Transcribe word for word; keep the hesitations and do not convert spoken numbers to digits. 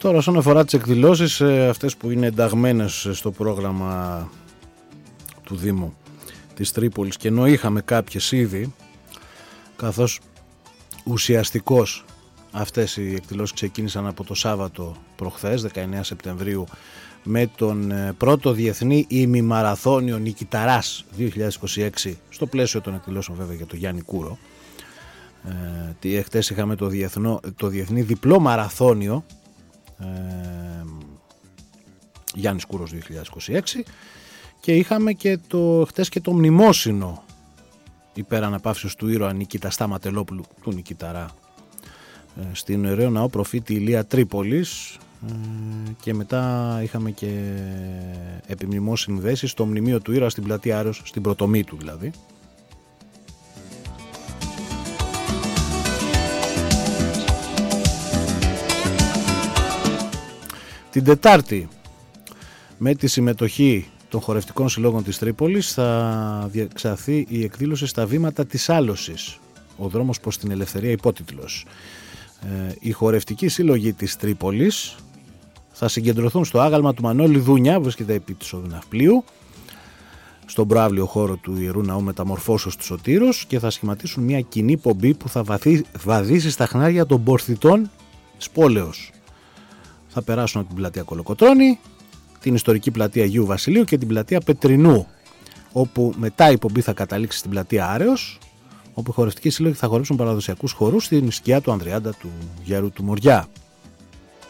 Τώρα όσον αφορά τις εκδηλώσεις, αυτές που είναι ενταγμένες στο πρόγραμμα του Δήμου της Τρίπολης, και ενώ είχαμε κάποιες ήδη, καθώς ουσιαστικώς αυτές οι εκδηλώσεις ξεκίνησαν από το Σάββατο προχθές, δεκαεννέα Σεπτεμβρίου, με τον πρώτο διεθνή ημιμαραθώνιο Νικηταράς δύο χιλιάδες είκοσι έξι, στο πλαίσιο των εκδηλώσεων βέβαια για το Γιάννη Κούρο. Ε, χτες είχαμε το, διεθνό, το διεθνή διπλό μαραθώνιο ε, Γιάννης Κούρος δύο χιλιάδες είκοσι έξι, και είχαμε και το, χτες και το μνημόσυνο υπέρ αναπαύσεως του ήρωα Νικήτα Σταματελόπουλου, του Νικηταρά, ε, στην Ιεραίο Ναό Προφήτη Ηλία Τρίπολης, ε, και μετά είχαμε και επιμνημόσυνη δέση στο μνημείο του ήρωα στην πλατεία Άρεως, στην Πρωτομή του δηλαδή. Την Τετάρτη, με τη συμμετοχή των χορευτικών συλλόγων της Τρίπολης, θα διεξαχθεί η εκδήλωση «Στα βήματα της άλωσης, ο δρόμος προς την ελευθερία», υπότιτλος. Ε, οι χορευτικοί σύλλογοι της Τρίπολης θα συγκεντρωθούν στο άγαλμα του Μανώλη Δούνια, βρίσκεται επί της Οδυναυπλίου, στον προαύλιο χώρο του Ιερού Ναού Μεταμορφώσεως του Σωτήρος, και θα σχηματίσουν μια κοινή πομπή που θα βαθύ, βαδίσει στα χνάρια των πορθητών Σπόλεως. Θα περάσουν από την πλατεία Κολοκοτρώνη, την ιστορική πλατεία Αγίου Βασιλείου και την πλατεία Πετρινού, όπου μετά η πομπή θα καταλήξει στην πλατεία Άρεως, όπου οι χορευτικοί σύλλογοι θα χορέψουν παραδοσιακούς χορούς στην σκιά του Ανδριάντα του Γέρου του Μοριά.